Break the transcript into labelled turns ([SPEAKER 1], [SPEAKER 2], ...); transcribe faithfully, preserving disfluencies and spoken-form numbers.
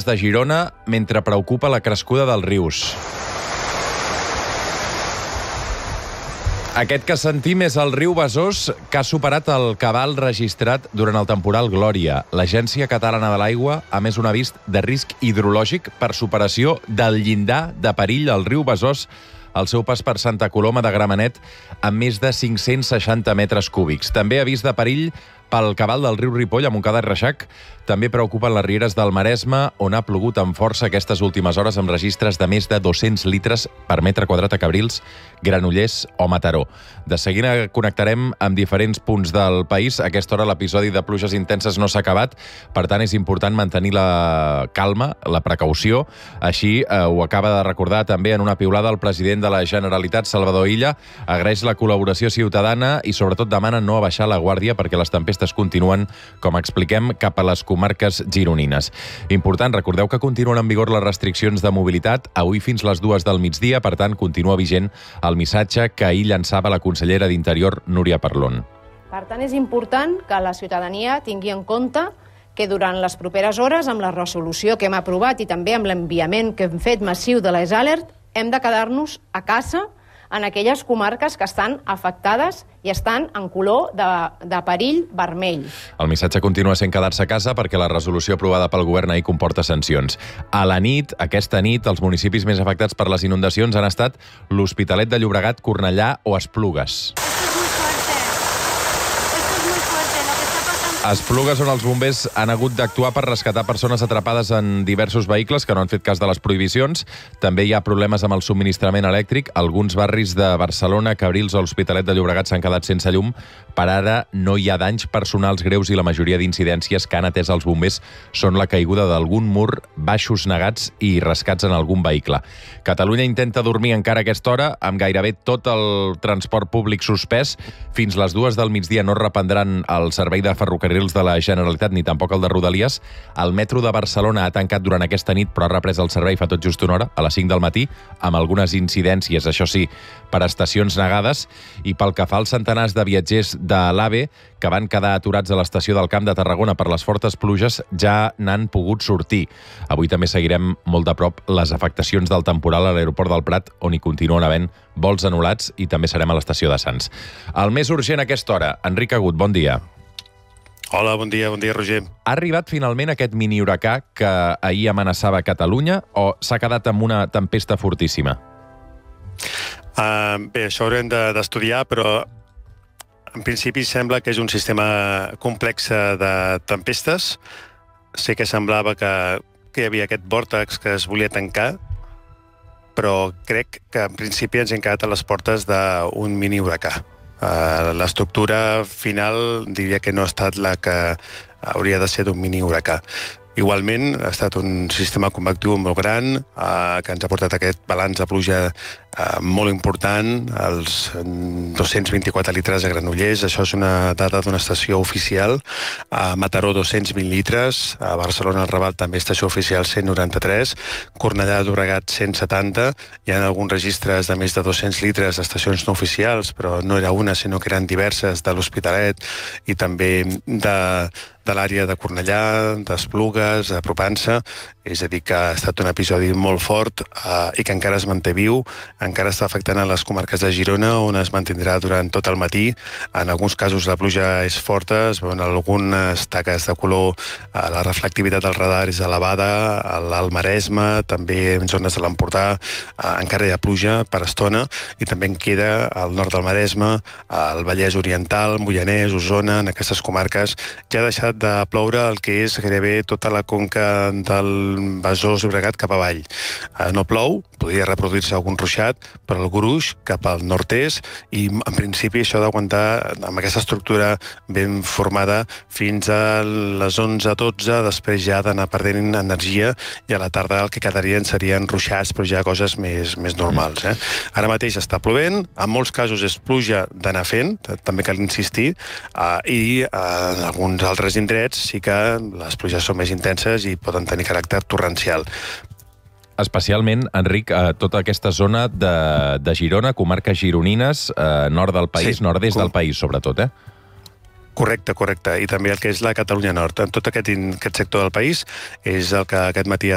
[SPEAKER 1] de Girona mentre preocupa la crescuda dels rius. Aquest que sentim és el riu Besòs, que ha superat el cabal registrat durant el temporal Glòria. L'Agència Catalana de l'Aigua ha emès un avís de risc hidrològic per superació del llindar de perill al riu Besòs al seu pas per Santa Coloma de Gramenet amb més de cinc-cents seixanta metres cúbics. També avís de perill pel cabal del riu Ripoll a Montcada i Reixac. També preocupen les rieres del Maresme, on ha plogut amb força aquestes últimes hores amb registres de més de dos-cents litres per metre quadrat a Cabrils, Granollers o Mataró. De seguida connectarem amb diferents punts del país. A aquesta hora l'episodi de pluges intenses no s'ha acabat, per tant és important mantenir la calma, la precaució. Així eh, ho acaba de recordar també en una piulada el president de la Generalitat, Salvador Illa. Agraeix la col·laboració ciutadana i sobretot demana no abaixar la guàrdia perquè les tempestes continuen, com expliquem, cap a les comarques gironines. Important, recordeu que continuen en vigor les restriccions de mobilitat avui fins les dues del migdia, per tant continua vigent el missatge que ahir llançava la consellera d'Interior, Núria Parlon.
[SPEAKER 2] Per tant, és important que la ciutadania tingui en compte que durant les properes hores, amb la resolució que hem aprovat i també amb l'enviament que hem fet massiu de les Alert, hem de quedar-nos a casa en aquelles comarques que estan afectades i estan en color de, de perill vermell.
[SPEAKER 1] El missatge continua sent quedar-se a casa perquè la resolució aprovada pel govern ahir comporta sancions. A la nit, aquesta nit, els municipis més afectats per les inundacions han estat l'Hospitalet de Llobregat, Cornellà o Esplugues. Esplugues, on els bombers han hagut d'actuar per rescatar persones atrapades en diversos vehicles que no han fet cas de les prohibicions. També hi ha problemes amb el subministrament elèctric. Alguns barris de Barcelona, Cabrils o l'Hospitalet de Llobregat s'han quedat sense llum. Per ara no hi ha danys personals greus i la majoria d'incidències que han atès els bombers són la caiguda d'algun mur, baixos negats i rescats en algun vehicle. Catalunya intenta dormir encara a aquesta hora amb gairebé tot el transport públic suspès. Fins les dues del migdia no reprendran el servei de ferrocarrils de la Generalitat ni tampoc el de Rodalies. El metro de Barcelona ha tancat durant aquesta nit, però ha reprès el servei fa tot just una hora, a les cinc del matí, amb algunes incidències, això sí, per estacions negades. I pel que fa als centenars de viatgers de l'AVE que van quedar aturats a l'estació del Camp de Tarragona per les fortes pluges, ja n'han pogut sortir. Avui també seguirem molt de prop les afectacions del temporal a l'aeroport del Prat, on hi continuen havent vols anul·lats, i també serem a l'estació de Sants. El més urgent a aquesta hora, Enric Agut, bon dia.
[SPEAKER 3] Hola, bon dia, bon dia, Roger.
[SPEAKER 1] Ha arribat finalment aquest mini huracà que ahir amenaçava Catalunya o s'ha quedat amb una tempesta fortíssima?
[SPEAKER 3] Uh, bé, això haurem d'estudiar, de, però en principi sembla que és un sistema complex de tempestes. Sé que semblava que, que hi havia aquest vòrtex que es volia tancar, però crec que en principi ens hem quedat a les portes d'un mini huracà. Uh, l'estructura final diria que no ha estat la que hauria de ser d'un mini huracà. Igualment, ha estat un sistema convectiu molt gran uh, que ens ha portat aquest balanç de pluja uh, molt important, els dos-cents vint-i-quatre litres a Granollers, això és una dada d'una estació oficial, a Mataró dos-cents vint litres, a Barcelona al Raval també estació oficial cent noranta-tres, Cornellà de Llobregat cent setanta, hi ha alguns registres de més de dos-cents litres d'estacions no oficials, però no era una, sinó que eren diverses, de l'Hospitalet i també de de l'àrea de Cornellà, d'Esplugues, apropant-se. És a dir, que ha estat un episodi molt fort eh, i que encara es manté viu, encara està afectant a les comarques de Girona, on es mantindrà durant tot el matí. En alguns casos la pluja és forta, es veuen algunes taques de color, eh, la reflectivitat del radar és elevada, al Maresme, també en zones de l'Empordà, eh, encara hi ha pluja per estona, i també en queda al nord del Maresme, al Vallès Oriental, Moianès, Osona, en aquestes comarques, ja ha deixat de ploure el que és gairebé tota la conca del Besòs Llobregat cap avall. Eh, no plou, podria reproduir-se algun ruixat, però el gruix cap al nord-est, i en principi això ha d'aguantar amb aquesta estructura ben formada fins a les onze dotze, després ja ha d'anar perdent energia, i a la tarda el que quedarien serien ruixats, però ja coses més, més normals. Eh? Ara mateix està plovent, en molts casos és pluja d'anar fent, també cal insistir, eh, i eh, en alguns altres indrets sí que les pluges són més intenses i poden tenir caràcter torrencial.
[SPEAKER 1] Especialment, Enric, a tota aquesta zona de, de Girona, comarques gironines, eh, nord del país, sí, nord-est com... del país, sobretot, eh?
[SPEAKER 3] Correcte, correcte. I també el que és la Catalunya Nord. En tot aquest, aquest sector del país és el que aquest matí